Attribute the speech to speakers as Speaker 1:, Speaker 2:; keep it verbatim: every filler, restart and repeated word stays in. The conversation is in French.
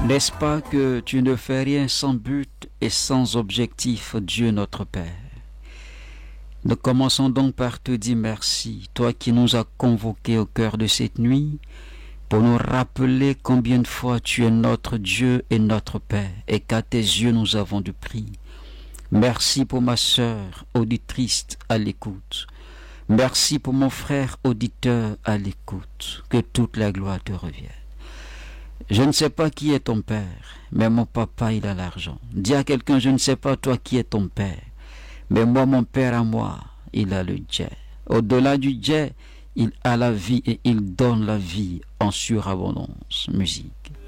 Speaker 1: N'est-ce pas que tu ne fais rien sans but et sans objectif, Dieu notre Père? Nous commençons donc par te dire merci, toi qui nous as convoqués au cœur de cette nuit, pour nous rappeler combien de fois tu es notre Dieu et notre Père, et qu'à tes yeux nous avons du prix. Merci pour ma sœur auditrice à l'écoute. Merci pour mon frère auditeur à l'écoute. Que toute la gloire te revienne. Je ne sais pas qui est ton père, mais mon papa, il a l'argent. Dis à quelqu'un, je ne sais pas toi qui est ton père, mais moi, mon père à moi, il a le jet. Au-delà du jet, il a la vie et il donne la vie en surabondance. Musique.